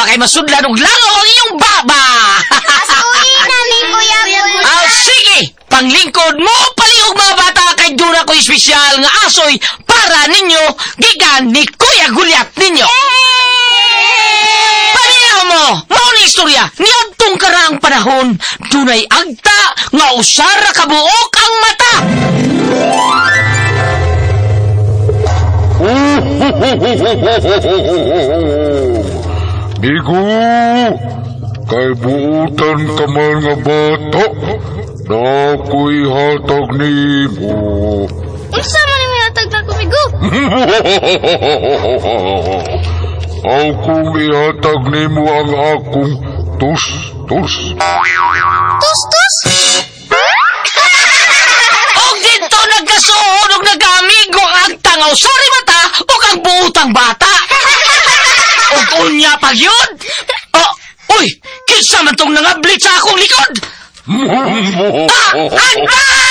kay masudlan og langaw ang iyong baba. Asuwi na ni Kuya Gulya. Sige, panglingkod mo paliog mga bata kay dura ko espesyal nga asoy para ninyo gigan ni Kuya Gulyat ninyo. Paniyaw mo, mauni istorya, niadtong karang panahon, dunay agta nga usara kabuok ang mata. Bigo, kay buutan ka man nga bata, na ako'y hatag nimo. Unsa man yung hatag na kumigo? Akong ihatag nimo ang akong tus-tus. Tus-tus? Og dito nagkasuod og nag-amigo ang tangaw sari mata o ang buutang bata. Og unya pag yun. Uy, kinsa man tong nangablit sa akong likod? Agda!